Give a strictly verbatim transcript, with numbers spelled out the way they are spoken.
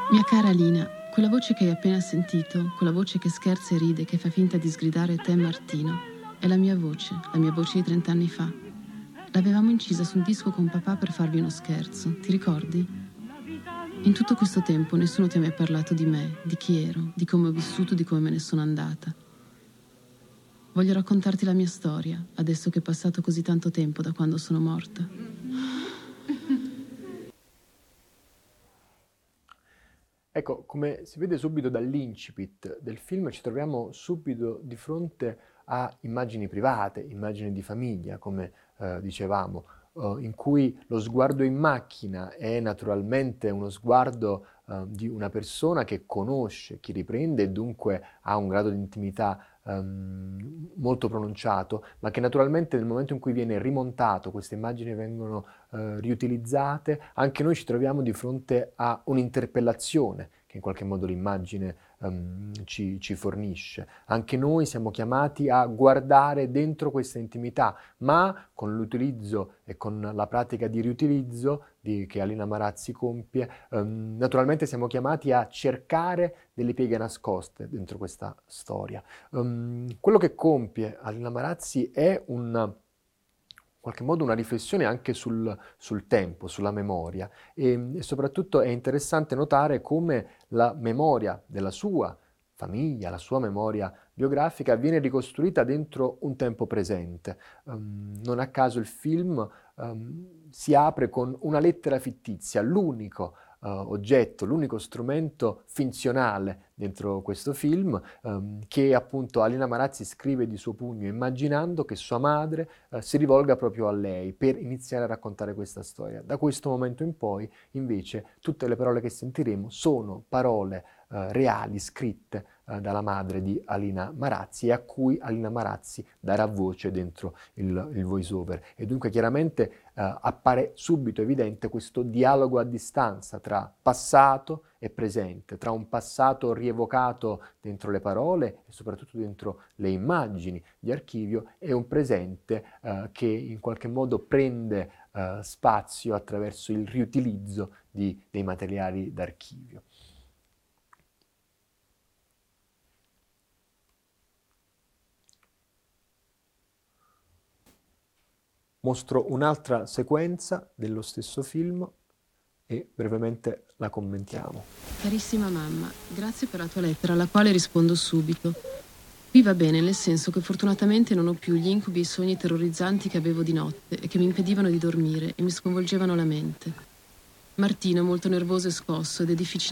Mia cara Alina, quella voce che hai appena sentito, quella voce che scherza e ride, che fa finta di sgridare te Martino, è la mia voce, la mia voce di trent'anni fa. L'avevamo incisa su un disco con papà per farvi uno scherzo, ti ricordi? In tutto questo tempo nessuno ti ha mai parlato di me, di chi ero, di come ho vissuto, di come me ne sono andata. Voglio raccontarti la mia storia, adesso che è passato così tanto tempo da quando sono morta. Ecco, come si vede subito dall'incipit del film, ci troviamo subito di fronte a immagini private, immagini di famiglia, come eh, dicevamo, eh, in cui lo sguardo in macchina è naturalmente uno sguardo eh, di una persona che conosce chi riprende e dunque ha un grado di intimità ehm, molto pronunciato, ma che naturalmente nel momento in cui viene rimontato, queste immagini vengono eh, riutilizzate, anche noi ci troviamo di fronte a un'interpellazione che in qualche modo l'immagine um, ci, ci fornisce. Anche noi siamo chiamati a guardare dentro questa intimità, ma con l'utilizzo e con la pratica di riutilizzo di, che Alina Marazzi compie, um, naturalmente siamo chiamati a cercare delle pieghe nascoste dentro questa storia. Um, quello che compie Alina Marazzi è un in qualche modo una riflessione anche sul, sul tempo, sulla memoria e, e soprattutto è interessante notare come la memoria della sua famiglia, la sua memoria biografica viene ricostruita dentro un tempo presente. Um, non a caso il film um, si apre con una lettera fittizia, l'unico Uh, oggetto, l'unico strumento finzionale dentro questo film um, che appunto Alina Marazzi scrive di suo pugno immaginando che sua madre uh, si rivolga proprio a lei per iniziare a raccontare questa storia. Da questo momento in poi invece tutte le parole che sentiremo sono parole uh, reali scritte uh, dalla madre di Alina Marazzi e a cui Alina Marazzi darà voce dentro il, il voice over e dunque chiaramente Uh, appare subito evidente questo dialogo a distanza tra passato e presente, tra un passato rievocato dentro le parole e soprattutto dentro le immagini di archivio e un presente uh, che in qualche modo prende uh, spazio attraverso il riutilizzo di, dei materiali d'archivio. Mostro un'altra sequenza dello stesso film e brevemente la commentiamo. Carissima mamma, grazie per la tua lettera, alla quale rispondo subito. Qui va bene, nel senso che fortunatamente non ho più gli incubi e i sogni terrorizzanti che avevo di notte e che mi impedivano di dormire e mi sconvolgevano la mente. Martino è molto nervoso e scosso ed è difficile